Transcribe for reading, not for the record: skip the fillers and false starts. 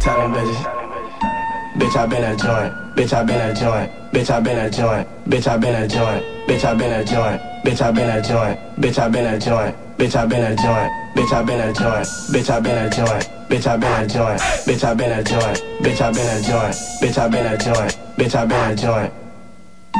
Tell them bitches. Bitch, I been a joint. Bitch, I been a joint. Bitch, I been a joint. Bitch, I been a joint. Bitch, I been a joint. Bitch, I been a joint. Bitch, I been a joint. Bitch, I been a joint. Bitch, I been a joint. Bitch, I been a joint. Bitch, I been a joint. Bitch, I been a joint. Bitch, I been a joint. Bitch, I been a joint. Bitch, I been a joint.